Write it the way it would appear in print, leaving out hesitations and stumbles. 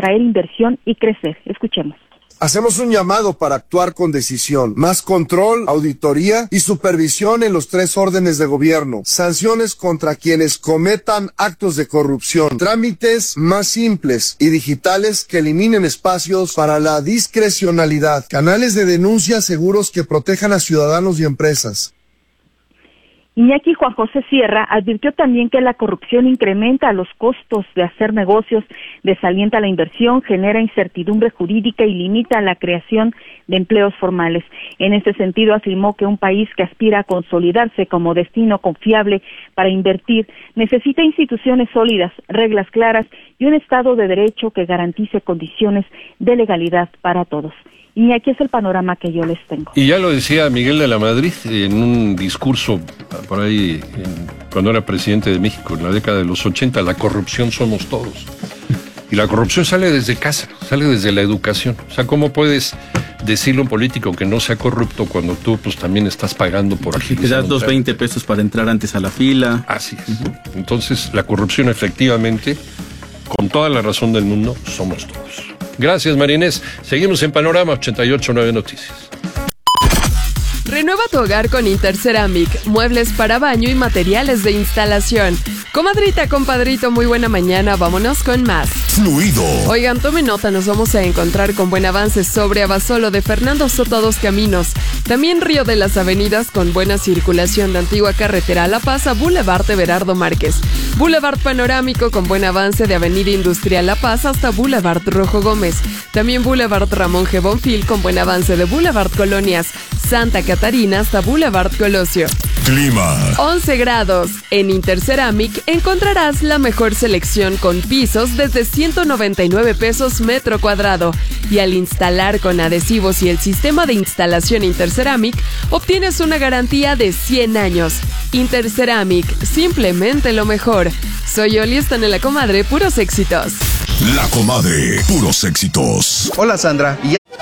atraer inversión y crecer. Escuchemos. Hacemos un llamado para actuar con decisión, más control, auditoría y supervisión en los 3 órdenes de gobierno, sanciones contra quienes cometan actos de corrupción, trámites más simples y digitales que eliminen espacios para la discrecionalidad, canales de denuncia seguros que protejan a ciudadanos y empresas. Iñaki Juan José Sierra advirtió también que la corrupción incrementa los costos de hacer negocios, desalienta la inversión, genera incertidumbre jurídica y limita la creación de empleos formales. En este sentido, afirmó que un país que aspira a consolidarse como destino confiable para invertir necesita instituciones sólidas, reglas claras y un Estado de Derecho que garantice condiciones de legalidad para todos. Y aquí es el panorama que yo les tengo. Y ya lo decía Miguel de la Madrid en un discurso por ahí, cuando era presidente de México, en la década de los 80, la corrupción somos todos. Y la corrupción sale desde casa, sale desde la educación. O sea, ¿cómo puedes decirle a un político que no sea corrupto cuando tú pues también estás pagando por agilizar? Te das los 20 pesos para entrar antes a la fila. Así es. Entonces, la corrupción efectivamente, con toda la razón del mundo, somos todos. Gracias, Marinés. Seguimos en Panorama 88.9 Noticias. Renueva tu hogar con Interceramic, muebles para baño y materiales de instalación. Comadrita, compadrito, muy buena mañana, vámonos con más. Fluido. Oigan, tomen nota, nos vamos a encontrar con buen avance sobre Abasolo de Fernando Soto a 2 caminos. También Río de las Avenidas con buena circulación de Antigua Carretera a La Paz a Boulevard Everardo Márquez. Boulevard Panorámico con buen avance de Avenida Industrial La Paz hasta Boulevard Rojo Gómez. También Boulevard Ramón G. Bonfil con buen avance de Boulevard Colonias Santa Catarina hasta Boulevard Colosio. Clima. 11 grados. En Interceramic encontrarás la mejor selección con pisos desde 199 pesos metro cuadrado. Y al instalar con adhesivos y el sistema de instalación Interceramic, obtienes una garantía de 100 años. Interceramic, simplemente lo mejor. Soy Oli, están en La Comadre, puros éxitos. La Comadre, puros éxitos. Hola, Sandra.